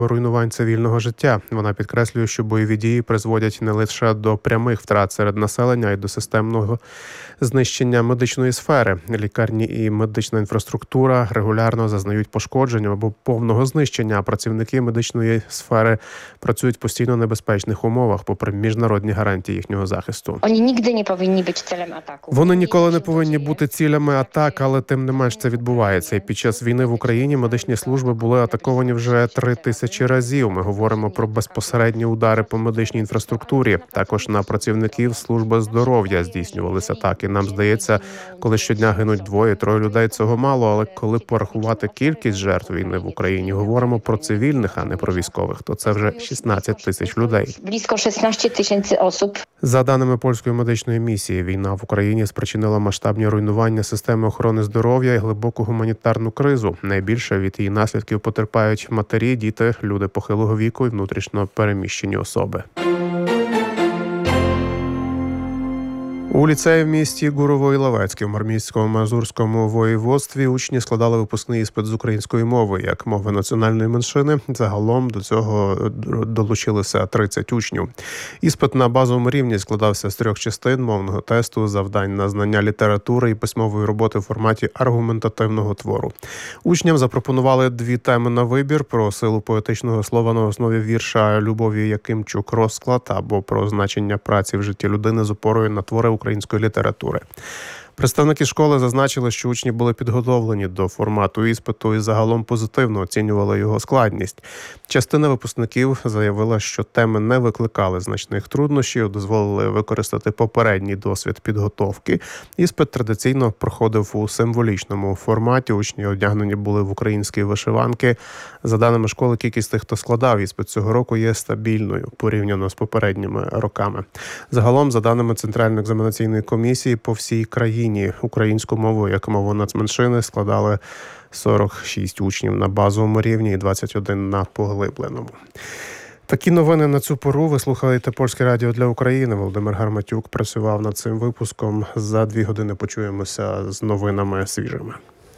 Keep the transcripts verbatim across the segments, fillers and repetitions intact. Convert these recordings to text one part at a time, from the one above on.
руйнувань цивільного життя. Вона підкреслює, що бойові дії призводять не лише до прямих втрат серед населення, а й до системного знищення медичної сфери. Лікарні і медична інфраструктура регулярно зазнають пошкодження або повного знищення, а працівники медичної сфери працюють в постійно небезпечних умовах, попри міжнародні гарантії їхнього захисту. Вони ніколи не повинні бути целем атаку. Вони ніколи не повинні бути цілями атак, але тим не менш це відбувається. І під час війни в Україні медичні служби були атаковані вже три тисячі разів. Ми говоримо про безпосередні удари по медичній інфраструктурі. Також на працівників служби здоров'я здійснювалися атаки. Нам здається, коли щодня гинуть двоє-троє людей, цього мало, але коли порахувати кількість жертв війни в Україні, говоримо про цивільних, а не про військових, то це вже шістнадцять тисяч людей. Близько шістнадцять тисяч осіб. За даними польської медичної місії, війна в Україні спричинила масштабні руйнування системи охорони здоров'я і глибоку гуманітарну кризу. Найбільше від її наслідків потерпають матері, діти, люди похилого віку і внутрішньо переміщені особи. У ліцеї в місті Гурово-Іловецьке в Мармісько-Мазурському воєводстві учні складали випускний іспит з української мови як мови національної меншини. Загалом до цього долучилися тридцять учнів. Іспит на базовому рівні складався з трьох частин: мовного тесту, завдань на знання літератури і письмової роботи в форматі аргументативного твору. Учням запропонували дві теми на вибір: про силу поетичного слова на основі вірша Любові Якимчук «Розклад» або про значення праці в житті людини з опорою на твори української літератури. Представники школи зазначили, що учні були підготовлені до формату іспиту і загалом позитивно оцінювали його складність. Частина випускників заявила, що теми не викликали значних труднощів, дозволили використати попередній досвід підготовки. Іспит традиційно проходив у символічному форматі. Учні одягнені були в українські вишиванки. За даними школи, кількість тих, хто складав іспит цього року, є стабільною порівняно з попередніми роками. Загалом, за даними Центральної екзаменаційної комісії, по всій країні українську мову як мову нацменшини складали сорок шість учнів на базовому рівні і двадцять один на поглибленому. Такі новини на цю пору. Ви слухаєте Польське радіо для України. Володимир Гарматюк працював над цим випуском. За дві години почуємося з новинами свіжими.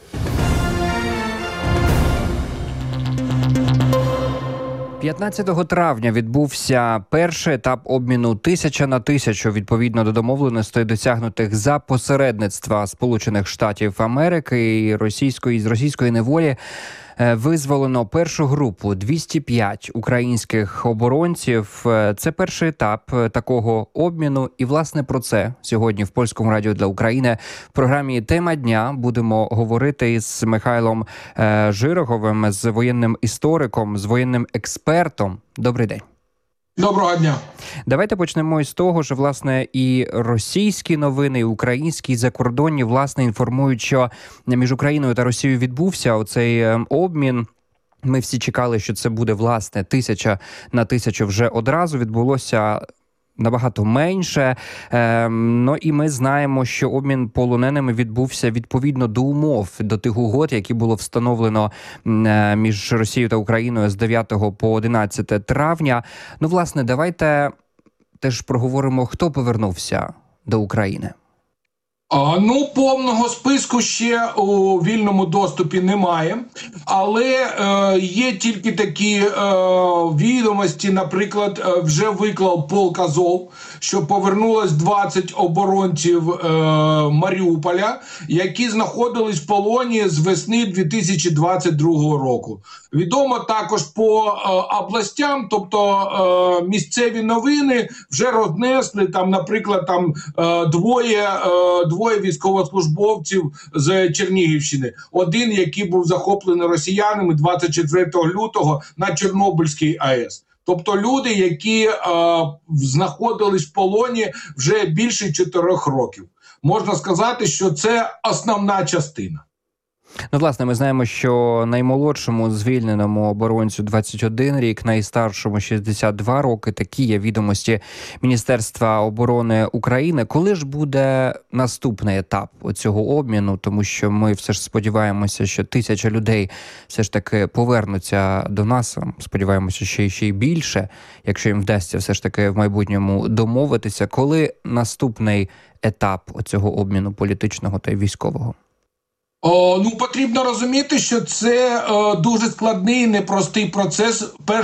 п'ятнадцятого травня відбувся перший етап обміну тисяча на тисячу відповідно до домовленостей, досягнутих за посередництва Сполучених Штатів Америки і російської з російської неволі. Визволено першу групу двісті п'ять українських оборонців. Це перший етап такого обміну. І, власне, про це сьогодні в Польському радіо для України в програмі «Тема дня» будемо говорити із Михайлом Жироговим, з воєнним істориком, з воєнним експертом. Добрий день. Доброго дня. Давайте почнемо із того, що, власне, і російські новини, і українські, і закордонні, власне, інформують, що між Україною та Росією відбувся оцей обмін. Ми всі чекали, що це буде, власне, тисяча на тисячу вже одразу. Відбулося набагато менше. Е, ну і ми знаємо, що обмін полоненими відбувся відповідно до умов, до тих угод, які було встановлено е, між Росією та Україною з дев'ятого по одинадцяте травня. Ну, власне, давайте теж проговоримо, хто повернувся до України. А, ну, повного списку ще у вільному доступі немає, але е, є тільки такі е, відомості, наприклад, е, вже виклав полк Азов, що повернулось двадцять оборонців е, Маріуполя, які знаходились в полоні з весни дві тисячі двадцять другого року. Відомо також по е, областям, тобто е, місцеві новини вже рознесли, там, наприклад, там е, двоє е, Двоє військовослужбовців з Чернігівщини. Один, який був захоплений росіянами двадцять четвертого лютого на Чорнобильській АЕС. Тобто люди, які е, знаходились в полоні вже більше чотирьох років. Можна сказати, що це основна частина. Ну, власне, ми знаємо, що наймолодшому звільненому оборонцю двадцять один рік, найстаршому шістдесят два роки. Такі є відомості Міністерства оборони України. Коли ж буде наступний етап цього обміну? Тому що ми все ж сподіваємося, що тисяча людей все ж таки повернуться до нас. Сподіваємося, що ще й більше, якщо їм вдасться все ж таки в майбутньому домовитися. Коли наступний етап цього обміну політичного та військового? О, ну потрібно розуміти, що це е, дуже складний, непростий процес. Перш